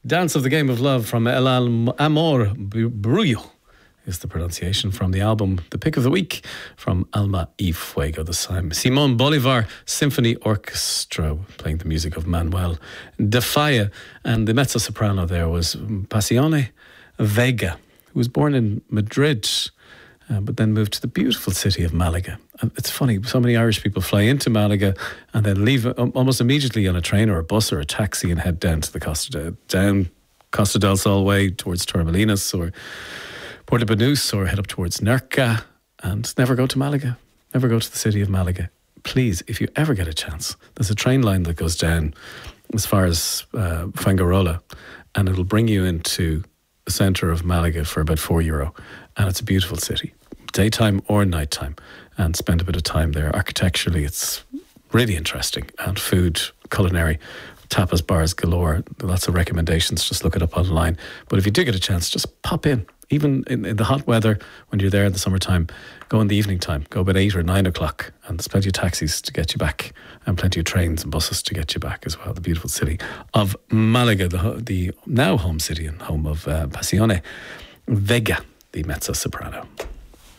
Dance of the Game of Love from El Amor Brullo is the pronunciation from the album The Pick of the Week from Alma y Fuego. The Simon Bolivar Symphony Orchestra playing the music of Manuel de Falla, and the mezzo-soprano there was Pasione Vega, who was born in Madrid but then moved to the beautiful city of Malaga. And it's funny, so many Irish people fly into Malaga and then leave almost immediately on a train or a bus or a taxi and head down to the Costa del Sol way towards Torremolinos or Puerto Banús, or head up towards Nerja and never go to Malaga, never go to the city of Malaga. Please, if you ever get a chance, there's a train line that goes down as far as Fuengirola, and it'll bring you into the centre of Malaga for about €4, and it's a beautiful city, daytime or nighttime, and spend a bit of time there. Architecturally, it's really interesting, and food, culinary, tapas bars galore, lots of recommendations. Just look it up online. But if you do get a chance, just pop in. Even in the hot weather, when you're there in the summertime, go in the evening time. Go about 8 or 9 o'clock, and there's plenty of taxis to get you back, and plenty of trains and buses to get you back as well. The beautiful city of Malaga, the now home city and home of Pasione Vega, the mezzo-soprano.